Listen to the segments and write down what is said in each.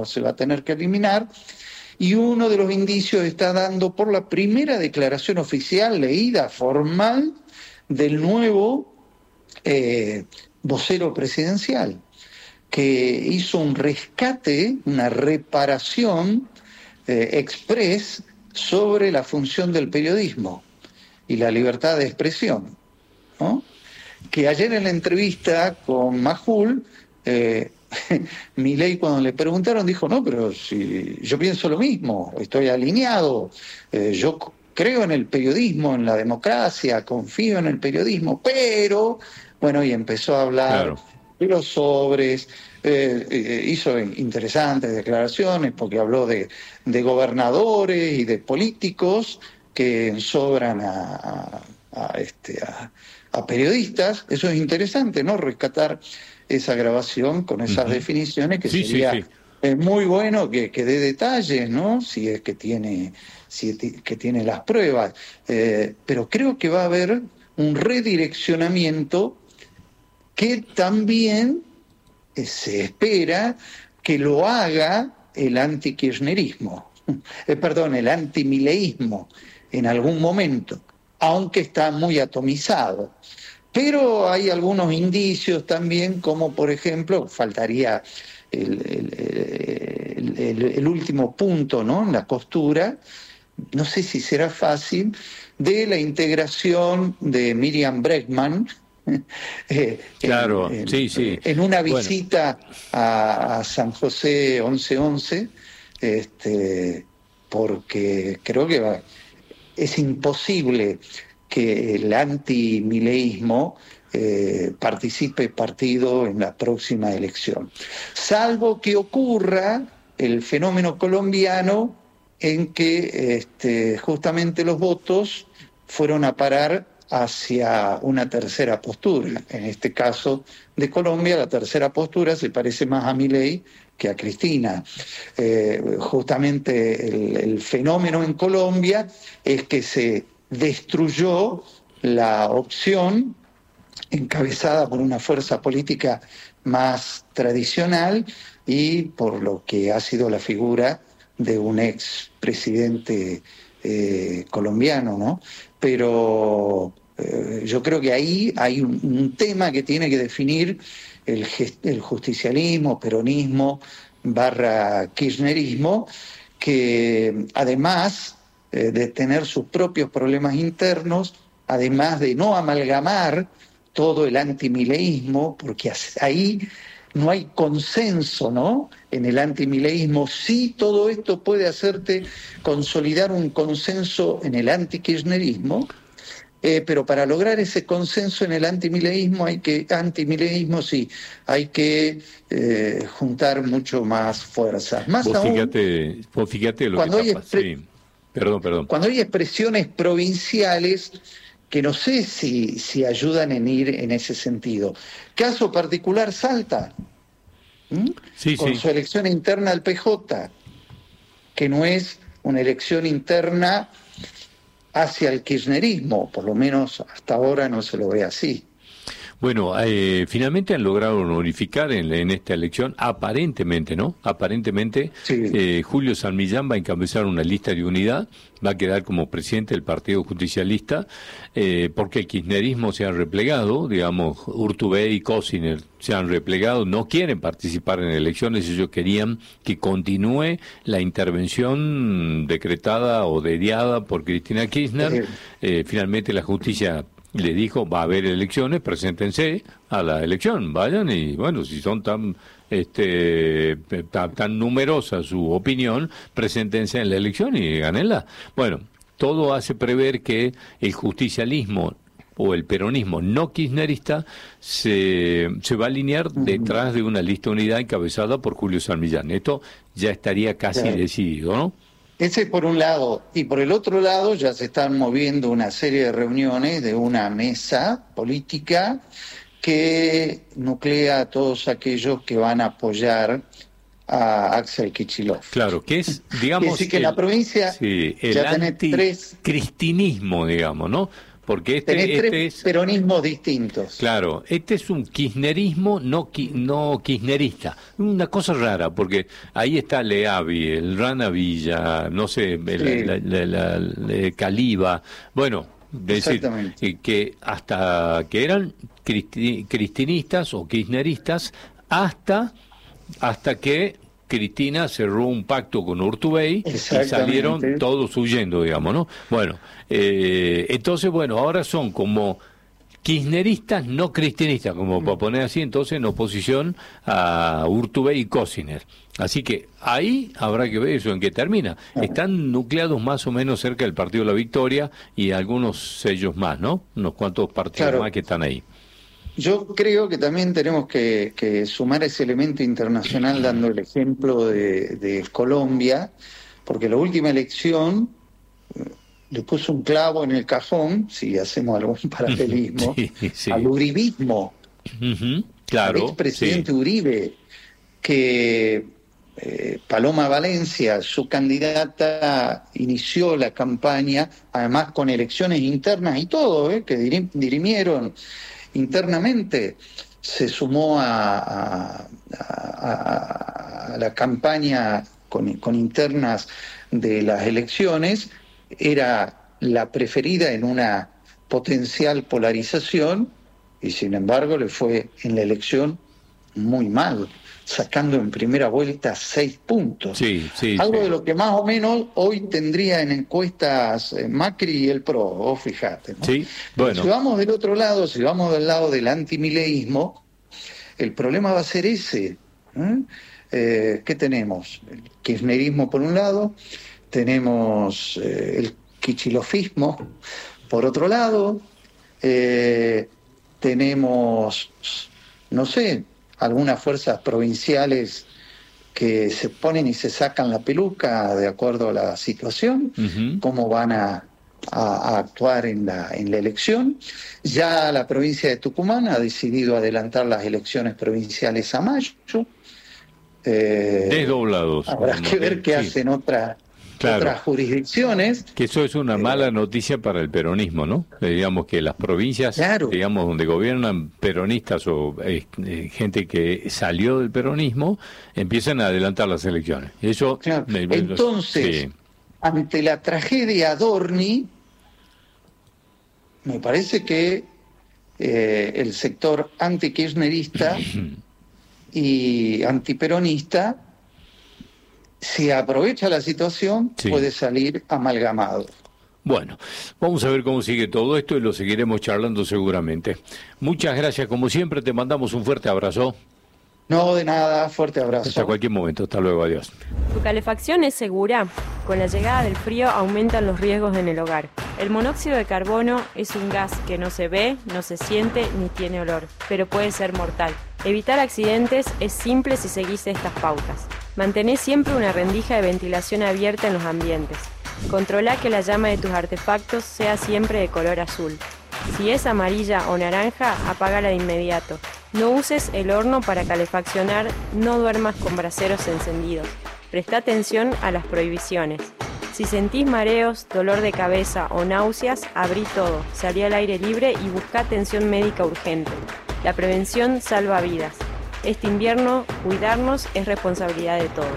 lo se va a tener que eliminar. Y uno de los indicios está dando por la primera declaración oficial, leída, formal, del nuevo vocero presidencial, que hizo un rescate, una reparación express sobre la función del periodismo y la libertad de expresión, ¿no? Que ayer en la entrevista con Majul, Milei, cuando le preguntaron, dijo: no, pero si yo pienso lo mismo, estoy alineado, yo creo en el periodismo, en la democracia, confío en el periodismo, pero, bueno, y empezó a hablar, claro, de los sobres, hizo interesantes declaraciones, porque habló de gobernadores y de políticos que sobran a periodistas. Eso es interesante, ¿no? Rescatar esa grabación con esas definiciones, que sí, sería muy bueno que dé detalles, ¿no? Si es que tiene las pruebas. Pero creo que va a haber un redireccionamiento que también se espera que lo haga el antikirchnerismo, el antimileísmo en algún momento, aunque está muy atomizado. Pero hay algunos indicios también, como por ejemplo, faltaría el último punto, ¿no?, en la costura, no sé si será fácil, de la integración de Miriam Bregman, claro, en una visita a San José 1111, porque creo que es imposible que el antimileísmo participe partido en la próxima elección, salvo que ocurra el fenómeno colombiano en que justamente los votos fueron a parar hacia una tercera postura. En este caso de Colombia, la tercera postura se parece más a Milei que a Cristina. Justamente el fenómeno en Colombia es que se destruyó la opción encabezada por una fuerza política más tradicional y por lo que ha sido la figura de un ex presidente colombiano, ¿no? Pero yo creo que ahí hay un tema que tiene que definir el justicialismo, peronismo / kirchnerismo, que además de tener sus propios problemas internos, además de no amalgamar todo el antimileísmo, porque ahí no hay consenso, ¿no? En el antimileísmo sí, todo esto puede hacerte consolidar un consenso en el antikirchnerismo, pero para lograr ese consenso en el antimileísmo hay que juntar mucho más fuerzas. Más vos aún, fíjate lo cuando que está pasando. Perdón. Cuando hay expresiones provinciales que no sé si ayudan en ir en ese sentido. Caso particular, Salta, con su elección interna al PJ, que no es una elección interna hacia el kirchnerismo, por lo menos hasta ahora no se lo ve así. Bueno, finalmente han logrado unificar en esta elección, aparentemente, ¿no? Aparentemente, sí. Julio San Millán va a encabezar una lista de unidad, va a quedar como presidente del Partido Justicialista, porque el kirchnerismo se ha replegado, digamos, Urtubey y Cosiner se han replegado, no quieren participar en elecciones, ellos querían que continúe la intervención decretada o dediada por Cristina Kirchner. Finalmente la justicia le dijo: va a haber elecciones, preséntense a la elección, vayan, y bueno, si son tan numerosa su opinión, preséntense en la elección y gánenla. Bueno, todo hace prever que el justicialismo o el peronismo no kirchnerista se va a alinear detrás de una lista de unidad encabezada por Julio San Millán. Esto ya estaría casi decidido, ¿no? Ese por un lado, y por el otro lado ya se están moviendo una serie de reuniones de una mesa política que nuclea a todos aquellos que van a apoyar a Axel Kicillof. Claro, que es, digamos, que en la provincia el ya tenés 3... cristinismo, digamos, ¿no? Porque tenés tres es peronismos distintos. claro, este es un kirchnerismo no kirchnerista, una cosa rara, porque ahí está Leavi, el Rana Villa, no sé, Caliba, bueno, es decir, que hasta que eran cristinistas o kirchneristas hasta que Cristina cerró un pacto con Urtubey y salieron todos huyendo, digamos, ¿no? Bueno, entonces, bueno, ahora son como kirchneristas no cristinistas, como para poner así, entonces en oposición a Urtubey y Cosiner. Así que ahí habrá que ver eso en qué termina. Están nucleados más o menos cerca del Partido de la Victoria y algunos sellos más, ¿no? Unos cuantos partidos más que están ahí. Yo creo que también tenemos que sumar ese elemento internacional dando el ejemplo de Colombia, porque la última elección le puso un clavo en el cajón, si hacemos algún paralelismo, al uribismo, claro, al expresidente Uribe, que Paloma Valencia, su candidata, inició la campaña, además con elecciones internas y todo, que dirimieron internamente, se sumó a la campaña con internas de las elecciones, era la preferida en una potencial polarización y sin embargo le fue en la elección muy mal, sacando en primera vuelta 6 puntos. Algo de lo que más o menos hoy tendría en encuestas Macri y el PRO, vos fijate, ¿no? Bueno. Si vamos del otro lado, si vamos del lado del antimileísmo, el problema va a ser ese. ¿Qué tenemos? El kirchnerismo por un lado, tenemos el kichilofismo por otro lado, tenemos, no sé, algunas fuerzas provinciales que se ponen y se sacan la peluca de acuerdo a la situación, cómo van a actuar en la elección. Ya la provincia de Tucumán ha decidido adelantar las elecciones provinciales a mayo. Desdoblados. Habrá que ver qué hacen otras jurisdicciones. Que eso es una mala noticia para el peronismo, ¿no? Digamos que las provincias, digamos, donde gobiernan peronistas o gente que salió del peronismo, empiezan a adelantar las elecciones. Eso. Entonces, ante la tragedia Adorni, me parece que el sector antikirchnerista y antiperonista, si aprovecha la situación, puede salir amalgamado. Bueno, vamos a ver cómo sigue todo esto y lo seguiremos charlando seguramente. Muchas gracias, como siempre, te mandamos un fuerte abrazo. No, de nada, fuerte abrazo. Hasta cualquier momento, hasta luego, adiós. ¿Tu calefacción es segura? Con la llegada del frío aumentan los riesgos en el hogar. El monóxido de carbono es un gas que no se ve, no se siente ni tiene olor, pero puede ser mortal. Evitar accidentes es simple si seguís estas pautas. Mantené siempre una rendija de ventilación abierta en los ambientes. Controla que la llama de tus artefactos sea siempre de color azul. Si es amarilla o naranja, apágala de inmediato. No uses el horno para calefaccionar, no duermas con braseros encendidos. Presta atención a las prohibiciones. Si sentís mareos, dolor de cabeza o náuseas, abrí todo, salí al aire libre y busca atención médica urgente. La prevención salva vidas. Este invierno, cuidarnos es responsabilidad de todos.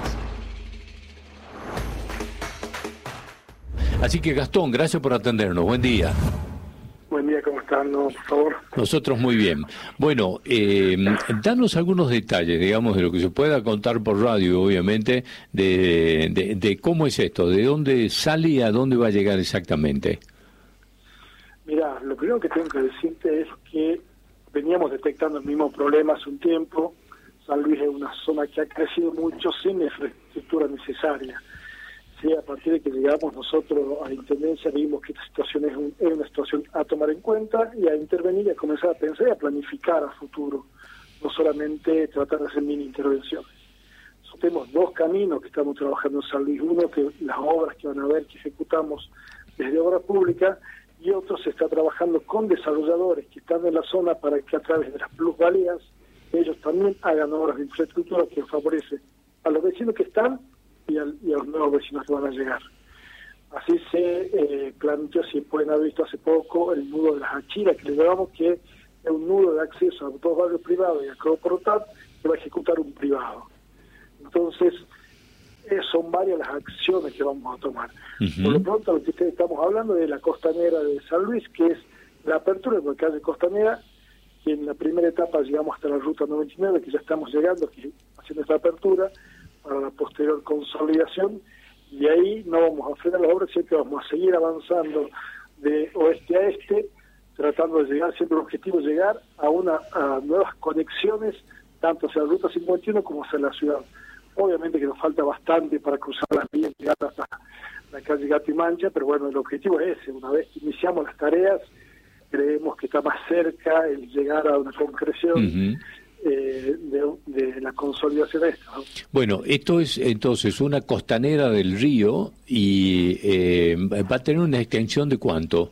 Así que Gastón, gracias por atendernos. Buen día. Buen día, ¿cómo están? Por favor. Nosotros muy bien. Bueno, danos algunos detalles, digamos, de lo que se pueda contar por radio, obviamente, de cómo es esto, de dónde sale y a dónde va a llegar exactamente. Mira, lo primero que tengo que decirte es que veníamos detectando el mismo problema hace un tiempo. San Luis es una zona que ha crecido mucho sin la infraestructura necesaria. Sí, a partir de que llegamos nosotros a la Intendencia vimos que esta situación es una situación a tomar en cuenta y a intervenir y a comenzar a pensar y a planificar a futuro, no solamente tratar de hacer mini intervenciones. Nosotros tenemos 2 caminos que estamos trabajando en San Luis, uno que las obras que van a ver que ejecutamos desde obra pública y otro se está trabajando con desarrolladores que están en la zona para que a través de las plusvalías ellos también hagan obras de infraestructura que favorece a los vecinos que están y a los nuevos vecinos que van a llegar. Así se planteó, si pueden haber visto hace poco, el nudo de las Achiras, que le llamamos, que es un nudo de acceso a dos barrios privados y a Croportat que va a ejecutar un privado. Entonces, son varias las acciones que vamos a tomar. Por lo pronto, lo que ustedes estamos hablando es la costanera de San Luis, que es la apertura de la calle Costanera, que en la primera etapa llegamos hasta la ruta 99, que ya estamos llegando, haciendo esta apertura, para la posterior consolidación, y ahí no vamos a frenar la obra, sino que vamos a seguir avanzando de oeste a este, tratando de llegar, siempre el objetivo es llegar a nuevas conexiones, tanto hacia la ruta 51 como hacia la ciudad. Obviamente que nos falta bastante para cruzar las vías y llegar hasta la calle Gato y Mancha, pero bueno, el objetivo es ese. Una vez que iniciamos las tareas, creemos que está más cerca el llegar a una concreción de la consolidación de esto, ¿no? Bueno, esto es entonces una costanera del río y va a tener una extensión de ¿cuánto?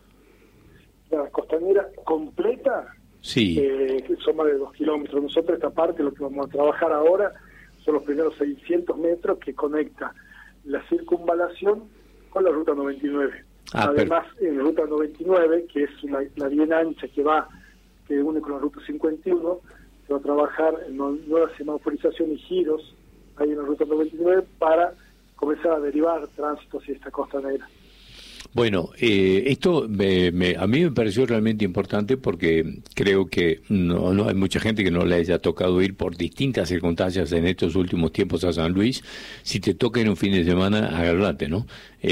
La costanera completa, sí, son más de 2 kilómetros. Nosotros esta parte, lo que vamos a trabajar ahora, son los primeros 600 metros que conecta la circunvalación con la ruta 99. Además, en la ruta 99, que es la bien ancha que une con la ruta 51, se va a trabajar en nueva semaforización y giros ahí en la ruta 99 para comenzar a derivar tránsito hacia esta costanera. Bueno, esto a mí me pareció realmente importante porque creo que no hay mucha gente que no le haya tocado ir por distintas circunstancias en estos últimos tiempos a San Luis. Si te toca en un fin de semana, agárrate, ¿no?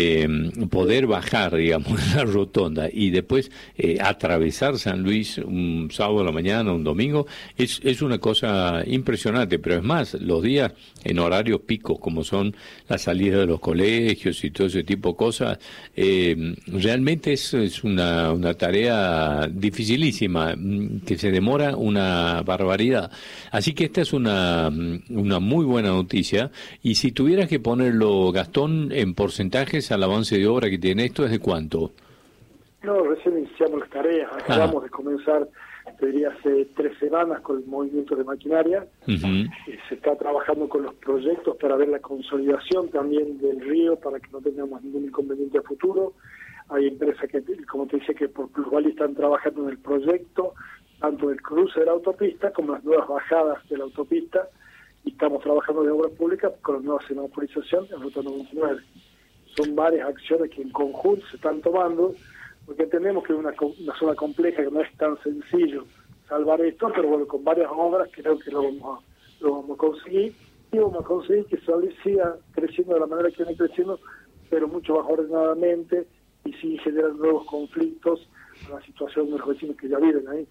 Poder bajar, digamos, la rotonda y después atravesar San Luis un sábado a la mañana, un domingo, es una cosa impresionante. Pero es más, los días en horarios picos, como son las salidas de los colegios y todo ese tipo de cosas, realmente es una tarea dificilísima, que se demora una barbaridad. Así que esta es una muy buena noticia. Y si tuvieras que ponerlo, Gastón, en porcentajes al avance de obra que tiene esto, ¿es de cuánto? No, recién iniciamos las tareas, acabamos de comenzar, te diría, hace 3 semanas con el movimiento de maquinaria. Se está trabajando con los proyectos para ver la consolidación también del río, para que no tengamos ningún inconveniente a futuro. Hay empresas que, como te dije, que por plusvalía están trabajando en el proyecto, tanto del cruce de la autopista como las nuevas bajadas de la autopista, y estamos trabajando de obra pública con la nueva semaforización en ruta 99. Son varias acciones que en conjunto se están tomando, porque entendemos que es una zona compleja, que no es tan sencillo salvar esto, pero bueno, con varias obras creo que lo vamos a conseguir, y vamos a conseguir que San Luis siga creciendo de la manera que viene creciendo, pero mucho más ordenadamente y sin generar nuevos conflictos a la situación de los vecinos que ya viven ahí.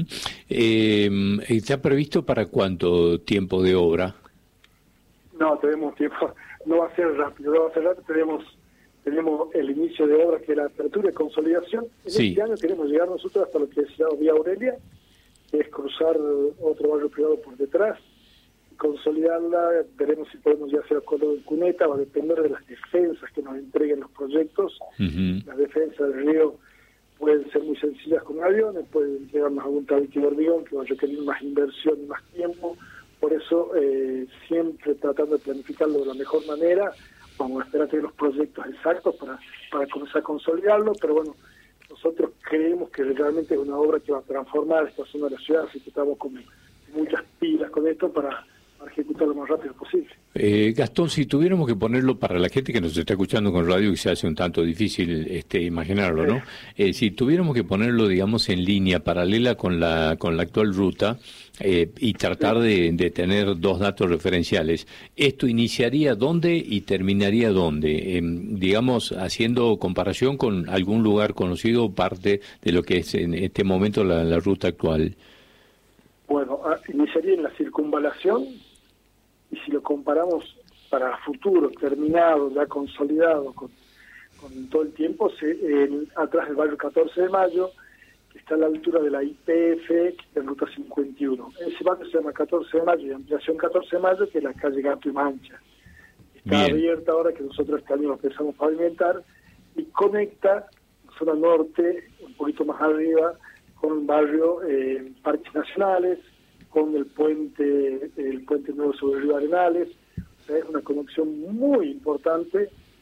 ¿Está previsto para cuánto tiempo de obra? No, tenemos tiempo, no va a ser rápido, tenemos el inicio de obra, que es la apertura y consolidación. Este año queremos llegar nosotros hasta lo que es la Vía Aurelia, que es cruzar otro barrio privado por detrás, consolidarla. Veremos si podemos ya hacer acuerdo en Cuneta, va a depender de las defensas que nos entreguen los proyectos. Las defensas del río pueden ser muy sencillas con aviones, pueden llegarnos a un tabique de hormigón que va a requerir más inversión y más tiempo. Por eso, siempre tratando de planificarlo de la mejor manera. Vamos a esperar a tener los proyectos exactos para comenzar a consolidarlo, pero bueno, nosotros creemos que realmente es una obra que va a transformar esta zona de la ciudad, así que estamos con muchas pilas con esto para ejecutar lo más rápido posible. Gastón, si tuviéramos que ponerlo para la gente que nos está escuchando con radio, que se hace un tanto difícil imaginarlo, ¿no? Si tuviéramos que ponerlo, digamos, en línea paralela con la actual ruta, y tratar de tener dos datos referenciales, ¿esto iniciaría dónde y terminaría dónde? Digamos, haciendo comparación con algún lugar conocido, parte de lo que es en este momento la ruta actual. Bueno, iniciaría en la circunvalación, y si lo comparamos para futuro, terminado, ya consolidado con todo el tiempo, atrás del barrio 14 de Mayo, que está a la altura de la IPF, que está en ruta 51. Ese barrio se llama 14 de Mayo y ampliación 14 de Mayo, que es la calle Gato y Mancha. Está abierta ahora, que nosotros este año lo empezamos a pavimentar, y conecta zona norte, un poquito más arriba, con un barrio, Parques Nacionales, con el puente nuevo sobre el río Arenales. O sea, es una conexión muy importante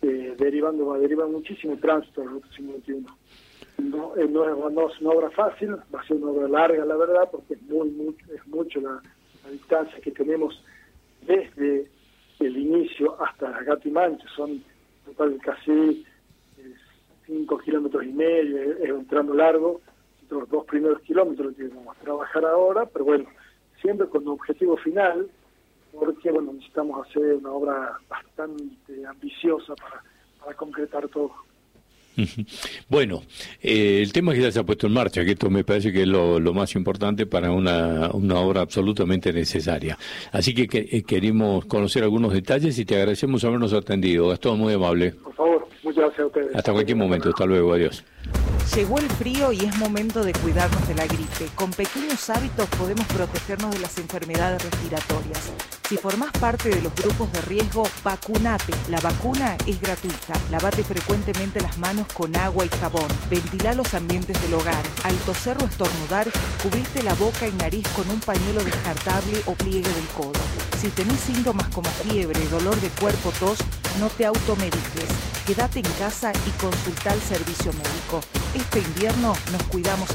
deriva muchísimo tránsito a la Ruta 51. No es una obra fácil, va a ser una obra larga, la verdad, porque es mucho la distancia que tenemos desde el inicio hasta Gatimancha, son total casi 5,5 kilómetros, es un tramo largo. Los 2 primeros kilómetros que vamos a trabajar ahora, pero bueno, siempre con un objetivo final, porque bueno, necesitamos hacer una obra bastante ambiciosa para concretar todo. Bueno, el tema es que ya se ha puesto en marcha, que esto me parece que es lo más importante para una obra absolutamente necesaria. Así que queremos conocer algunos detalles y te agradecemos habernos atendido. Gastón, muy amable. Por favor, muchas gracias a ustedes. Hasta cualquier momento, hasta luego, adiós. Llegó el frío y es momento de cuidarnos de la gripe. Con pequeños hábitos podemos protegernos de las enfermedades respiratorias. Si formás parte de los grupos de riesgo, vacunate. La vacuna es gratuita. Lavate frecuentemente las manos con agua y jabón. Ventilá los ambientes del hogar. Al toser o estornudar, cubrite la boca y nariz con un pañuelo descartable o pliegue del codo. Si tenés síntomas como fiebre, dolor de cuerpo, tos, no te automediques. Quédate en casa y consultá al servicio médico. Este invierno nos cuidamos